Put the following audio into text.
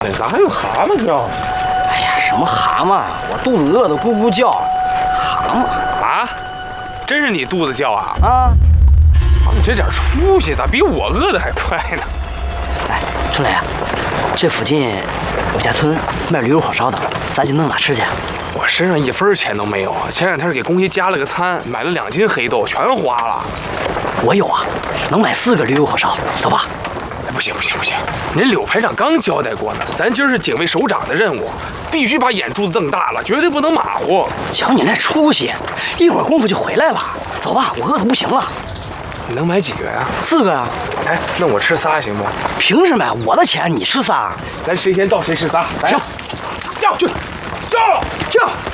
咋还有蛤蟆叫？ 哎呀，什么蛤蟆？我肚子饿得咕咕叫。蛤蟆啊？真是你肚子叫啊？ 啊！ 你这点出息咋比我饿得还快呢？ 哎，春雷，这附近有家村卖驴肉火烧的，咱去弄哪吃去？ 我身上1分钱都没有，前2天给公鸡加了个餐，买了2斤黑豆，全花了。 我有啊，能买4个驴肉火烧，走吧。 哎，不行，人柳排长刚交代过呢，咱今儿是警卫首长的任务，必须把眼珠子瞪大了，绝对不能马虎。 瞧你那出息，一会儿功夫就回来了。走吧，我饿得不行了。 你能买几个呀 ？4个呀。 哎，那我吃仨行不？ 凭什么呀？我的钱你吃仨。 咱谁先到谁吃仨。来， 行， 叫去，叫。